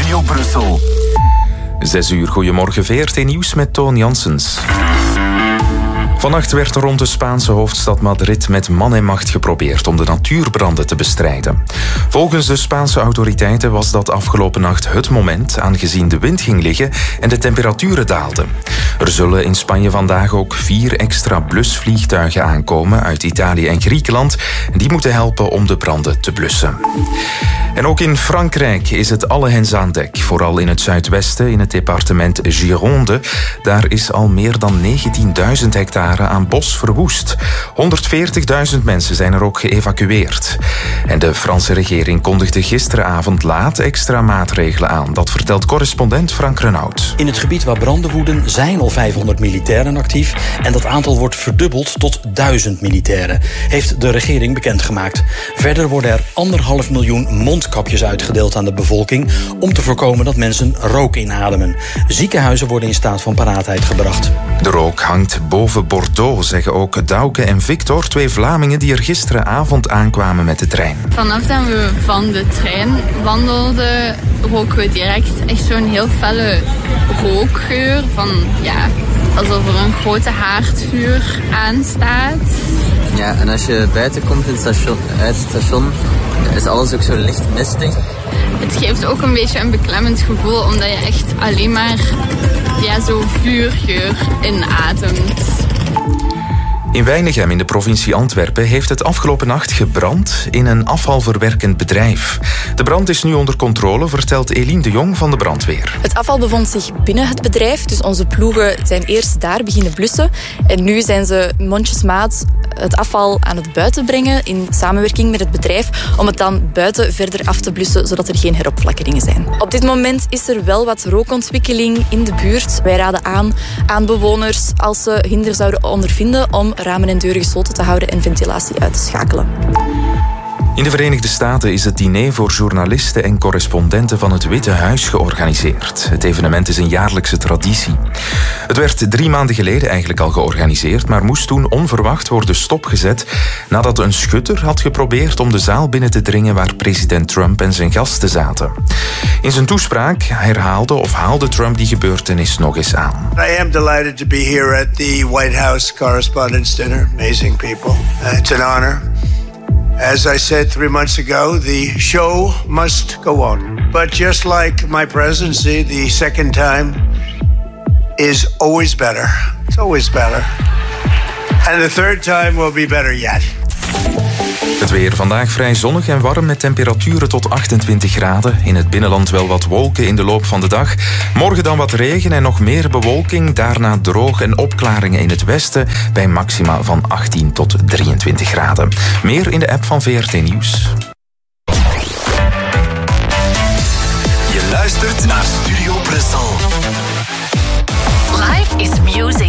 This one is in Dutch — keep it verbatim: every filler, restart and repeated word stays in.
Studio Brussel. Zes uur, goedemorgen, V R T Nieuws met Toon Janssens. Vannacht werd rond de Spaanse hoofdstad Madrid met man en macht geprobeerd om de natuurbranden te bestrijden. Volgens de Spaanse autoriteiten was dat afgelopen nacht het moment, aangezien de wind ging liggen en de temperaturen daalden. Er zullen in Spanje vandaag ook vier extra blusvliegtuigen aankomen uit Italië en Griekenland. Die moeten helpen om de branden te blussen. En ook in Frankrijk is het alle hens aan dek. Vooral in het zuidwesten, in het departement Gironde. Daar is al meer dan negentienduizend hectare aan bos verwoest. honderdveertigduizend mensen zijn er ook geëvacueerd. En de Franse regering kondigde gisteravond laat extra maatregelen aan. Dat vertelt correspondent Frank Renaud. In het gebied waar branden woeden zijn al vijfhonderd militairen actief. En dat aantal wordt verdubbeld tot duizend militairen, heeft de regering bekendgemaakt. Verder worden er anderhalf miljoen mondkapjes uitgedeeld aan de bevolking om te voorkomen dat mensen rook inademen. Ziekenhuizen worden in staat van paraatheid gebracht. De rook hangt boven Bordeaux, zeggen ook Douke en Victor, twee Vlamingen die er gisteravond aankwamen met de trein. Vanaf dat we van de trein wandelden, roken we direct echt zo'n heel felle rookgeur van, ja, alsof er een grote haardvuur aanstaat. Ja, en als je buiten komt in het station, uit het station, is alles ook zo licht mistig. Het geeft ook een beetje een beklemmend gevoel, omdat je echt alleen maar ja, zo vuurgeur inademt. In Weinigem in de provincie Antwerpen heeft het afgelopen nacht gebrand in een afvalverwerkend bedrijf. De brand is nu onder controle, vertelt Eline de Jong van de brandweer. Het afval bevond zich binnen het bedrijf, dus onze ploegen zijn eerst daar beginnen blussen. En nu zijn ze mondjesmaat het afval aan het buiten brengen in samenwerking met het bedrijf om het dan buiten verder af te blussen, zodat er geen heropflakkeringen zijn. Op dit moment is er wel wat rookontwikkeling in de buurt. Wij raden aan aan bewoners als ze hinder zouden ondervinden om ramen en deuren gesloten te houden en ventilatie uit te schakelen. In de Verenigde Staten is het diner voor journalisten en correspondenten van het Witte Huis georganiseerd. Het evenement is een jaarlijkse traditie. Het werd drie maanden geleden eigenlijk al georganiseerd, maar moest toen onverwacht worden stopgezet nadat een schutter had geprobeerd om de zaal binnen te dringen waar president Trump en zijn gasten zaten. In zijn toespraak herhaalde of haalde Trump die gebeurtenis nog eens aan. I am delighted to be here at the White House Correspondents' Dinner. Amazing people. Uh, it's an honor. As I said three months ago, the show must go on. But just like my presidency, the second time is always better. It's always better. And the third time will be better yet. Het weer vandaag vrij zonnig en warm met temperaturen tot achtentwintig graden. In het binnenland wel wat wolken in de loop van de dag. Morgen dan wat regen en nog meer bewolking. Daarna droog en opklaringen in het westen bij maxima van achttien tot drieëntwintig graden. Meer in de app van V R T Nieuws. Je luistert naar Studio Brussel. Life is music.